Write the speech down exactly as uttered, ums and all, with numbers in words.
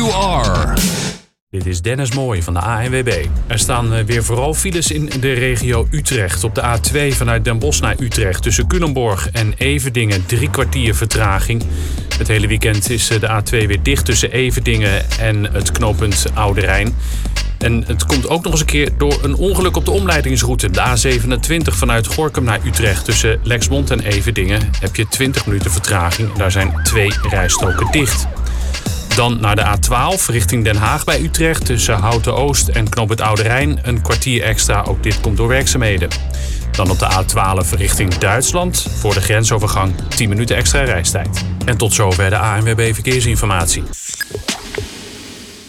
you are. Dit is Dennis Mooij van de A N W B. Er staan weer vooral files in de regio Utrecht. Op de A twee vanuit Den Bosch naar Utrecht tussen Culemborg en Everdingen drie kwartier vertraging. Het hele weekend is de A twee weer dicht tussen Everdingen en het knooppunt Oude Rijn. En het komt ook nog eens een keer door een ongeluk op de omleidingsroute. De A zevenentwintig vanuit Gorinchem naar Utrecht tussen Lexmond en Everdingen heb je twintig minuten vertraging. Daar zijn twee rijstroken dicht. Dan naar de A twaalf richting Den Haag bij Utrecht tussen Houten Oost en knooppunt Oude Rijn. Een kwartier extra, ook dit komt door werkzaamheden. Dan op de A twaalf richting Duitsland voor de grensovergang tien minuten extra reistijd. En tot zover de A N W B Verkeersinformatie.